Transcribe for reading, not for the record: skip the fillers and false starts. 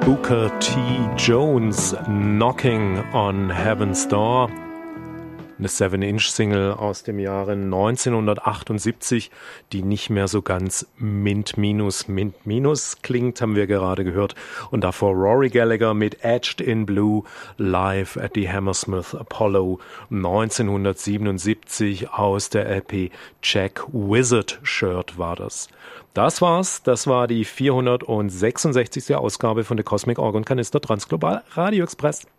Booker T. Jones, Knocking on Heaven's Door. Eine 7-Inch-Single aus dem Jahre 1978, die nicht mehr so ganz Mint minus klingt, haben wir gerade gehört. Und davor Rory Gallagher mit Etched in Blue, live at the Hammersmith Apollo 1977 aus der LP Jack Wizard Shirt war das. Das war's, das war die 466. Ausgabe von der Cosmic Organ Canister Transglobal Radio Express.